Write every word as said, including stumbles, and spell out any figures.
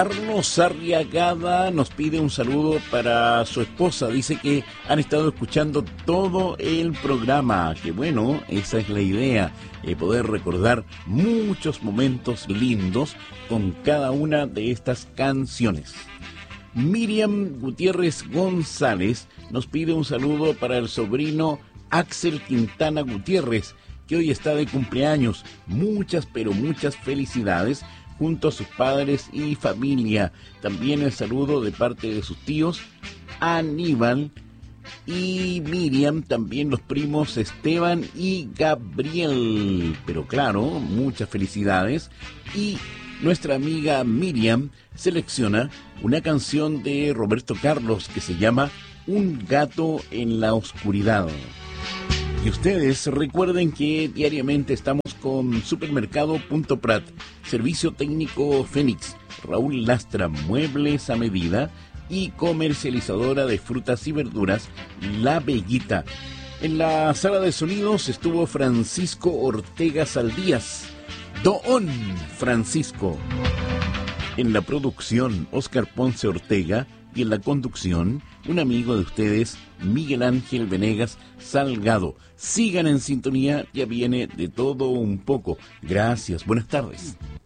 Carlos Arriagada nos pide un saludo para su esposa. Dice que han estado escuchando todo el programa. Que bueno, esa es la idea, eh, poder recordar muchos momentos lindos con cada una de estas canciones. Miriam Gutiérrez González nos pide un saludo para el sobrino Axel Quintana Gutiérrez, que hoy está de cumpleaños. Muchas, pero muchas felicidades junto a sus padres y familia. También el saludo de parte de sus tíos Aníbal y Miriam, también los primos Esteban y Gabriel. Pero claro, muchas felicidades. Y nuestra amiga Miriam selecciona una canción de Roberto Carlos que se llama Un gato en la oscuridad. Y ustedes recuerden que diariamente estamos con Supermercado Punto Prat, Servicio Técnico Fénix, Raúl Lastra, Muebles a Medida y comercializadora de frutas y verduras, La Bellita. En la sala de sonidos estuvo Francisco Ortega Saldías, Don Francisco. En la producción, Oscar Ponce Ortega. Y en la conducción, un amigo de ustedes, Miguel Ángel Venegas Salgado. Sigan en sintonía, ya viene de todo un poco. Gracias, buenas tardes.